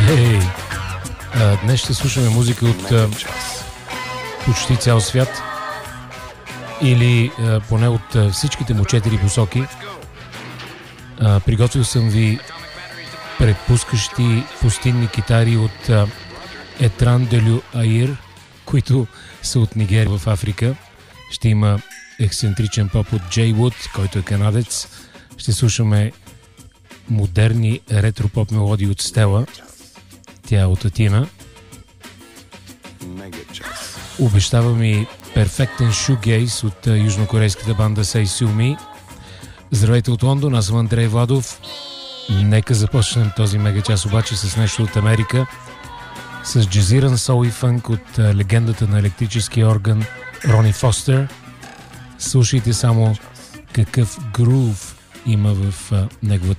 Днес ще слушаме музика от почти цял свят или поне от всичките му 4 посоки. Приготвил съм ви предпускащи пустинни китари от Етран Делю Аир, които са от Нигерия в Африка. Ще има ексцентричен поп от Джей Вуд, който е канадец. Ще слушаме модерни ретро-поп мелодии от Стела. Тя е от Атина. Обещава ми перфектен шугейс от южнокорейската банда Say Sue Me. Здравейте от Лондон, аз съм Андрей Владов. Нека започнем този мегачас обаче с нещо от Америка. С джазиран сол и фънк от легендата на електрическия орган Рони Фостер. Слушайте само какъв грув има в неговата